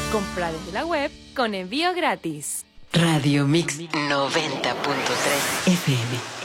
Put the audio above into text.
Compra desde la web con envío gratis. Radio Mix 90.3 FM.